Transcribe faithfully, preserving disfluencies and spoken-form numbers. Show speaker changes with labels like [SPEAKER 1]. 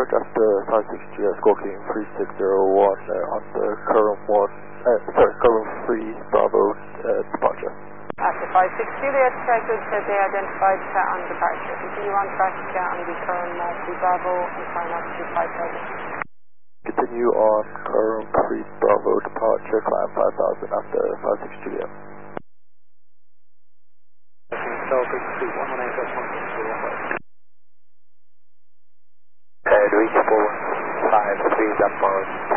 [SPEAKER 1] departure after five six Juliet, squawking three six zero one uh, on the current one, uh, sorry, current three Bravo uh, departure.
[SPEAKER 2] After five six Juliet, check with the identified uh, on departure. Continue on track uh, on the current uh, three Bravo and climb up to five thousand.
[SPEAKER 1] Continue on current three Bravo departure, climb five thousand after five six Juliet.
[SPEAKER 3] Uh, reach four five three, that